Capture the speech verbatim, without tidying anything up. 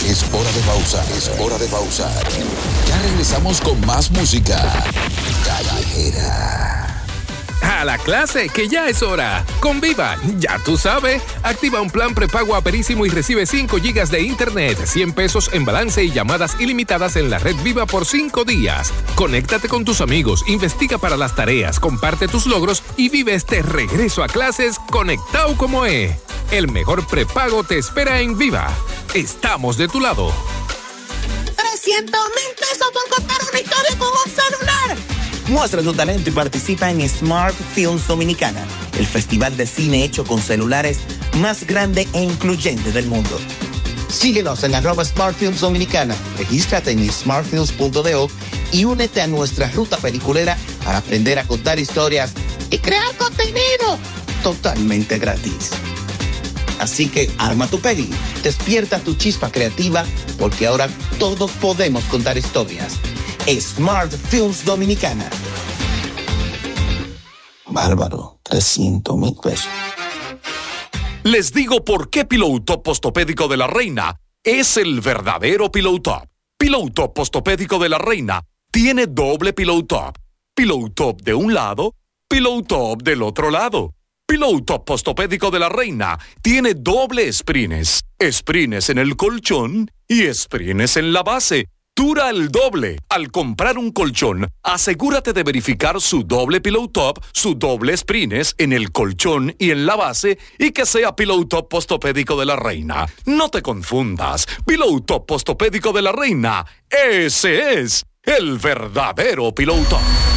Es hora de pausar, es hora de pausar. Ya regresamos con más música callejera. A la clase, que ya es hora. Con Viva, ya tú sabes. Activa un plan prepago aperísimo y recibe cinco gigas de internet, cien pesos en balance y llamadas ilimitadas en la red Viva por cinco días. Conéctate con tus amigos, investiga para las tareas, comparte tus logros y vive este regreso a clases conectado como es. El mejor prepago te espera en Viva. Estamos de tu lado. trescientos mil pesos por contar una historia con un celular. Muestra tu talento y participa en Smart Films Dominicana, el festival de cine hecho con celulares más grande e incluyente del mundo. Síguenos en arroba Smart Films Dominicana, regístrate en smart films punto do y únete a nuestra ruta peliculera para aprender a contar historias y crear contenido totalmente gratis. Así que arma tu peli, despierta tu chispa creativa, porque ahora todos podemos contar historias. Smart Films Dominicana. Bárbaro, trescientos mil pesos. Les digo por qué Pillow Top Postopédico de la Reina es el verdadero Pillow Top. Pillow Top Postopédico de la Reina tiene doble Pillow Top. Pillow Top de un lado, Pillow Top del otro lado. Pillow Top Postopédico de la Reina tiene doble sprines. Sprines en el colchón y sprines en la base. Dura el doble. Al comprar un colchón, asegúrate de verificar su doble Pillow Top, su doble sprines en el colchón y en la base, y que sea Pillow Top Postopédico de la Reina. No te confundas. Pillow Top Postopédico de la Reina, ese es el verdadero Pillow Top.